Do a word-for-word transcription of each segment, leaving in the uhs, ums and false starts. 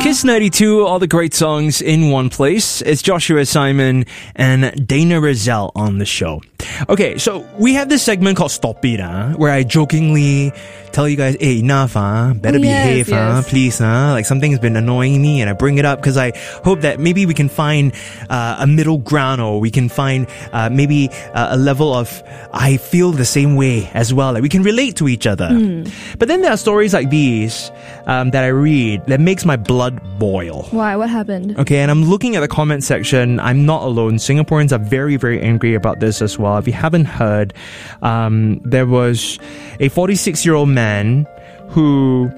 Kiss ninety-two, all the great songs in one place. It's Joshua Simon and Dana Rizal on the show. Okay, so we have this segment called Stop It, uh, where I jokingly tell you guys, hey, enough, uh, better Oh, yes, behave, uh, yes. please, uh, like something's been annoying me, and I bring it up because I hope that maybe we can find uh, a middle ground, or we can find uh, maybe uh, a level of I feel the same way as well, like we can relate to each other. Mm. But then there are stories like these um, that I read that makes my blood boil. Why? What happened? Okay, and I'm looking at the comment section. I'm not alone. Singaporeans are very, very angry about this as well. If you haven't heard, um, there was a forty-six-year-old man who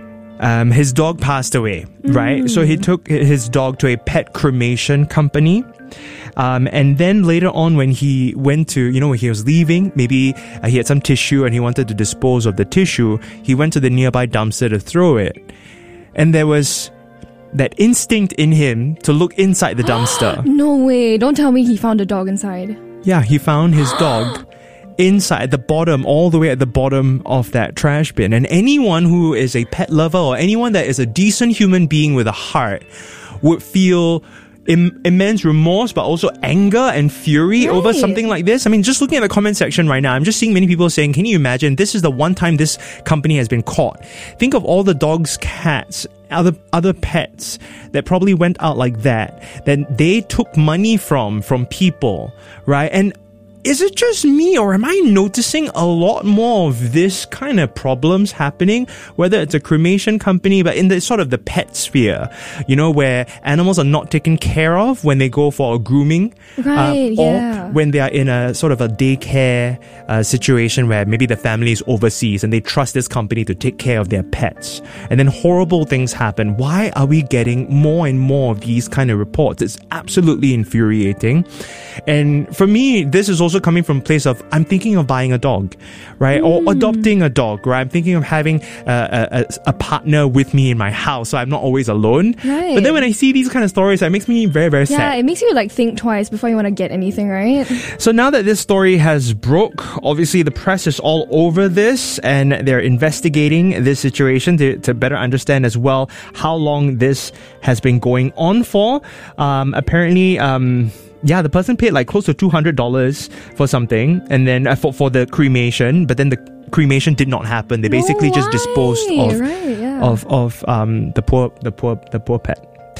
um, his dog passed away, right? So he took his dog to a pet cremation company. Um, and then later on, when he went to, you know, when he was leaving, maybe uh, he had some tissue and he wanted to dispose of the tissue, he went to the nearby dumpster to throw it. And there was that instinct in him to look inside the dumpster. No way. Don't tell me he found a dog inside. Yeah, he found his dog inside the bottom, all the way at the bottom of that trash bin. And anyone who is a pet lover or anyone that is a decent human being with a heart would feel Im- immense remorse, but also anger and fury Right. over something like this. I mean, just looking at the comment section right now, I'm just seeing many people saying, can you imagine, this is the one time this company has been caught. Think of all the dogs, cats, other other pets that probably went out like that, that they took money from, from people, right? And is it just me, or am I noticing a lot more of this kind of problems happening? Whether it's a cremation company, but in the sort of the pet sphere, you know, where animals are not taken care of when they go for a grooming, Right, or yeah. when they are in a sort of a daycare uh, situation where maybe the family is overseas and they trust this company to take care of their pets, and then horrible things happen. Why are we getting more and more of these kind of reports? It's absolutely infuriating. And for me, this is also coming from a place of, I'm thinking of buying a dog, right? Mm. Or adopting a dog, right? I'm thinking of having uh, a, a, a partner with me in my house, so I'm not always alone. Right. But then when I see these kind of stories, it makes me very, very Yeah, sad. it makes you like think twice before you want to get anything, right? So now that this story has broke, obviously the press is all over this, and they're investigating this situation to, to better understand as well how long this has been going on for. Um, apparently, um, yeah, the person paid like close to two hundred dollars for something, and then uh, for, for the cremation, but then the cremation did not happen. They basically No just disposed way. of Right, yeah. of of um the poor the poor the poor pet.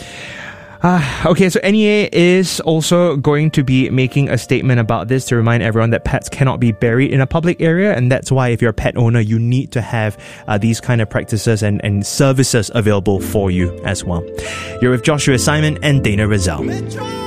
Uh, okay, so N E A is also going to be making a statement about this to remind everyone that pets cannot be buried in a public area, and that's why if you're a pet owner, you need to have uh, these kind of practices and, and services available for you as well. You're with Joshua Simon and Dana Rizal.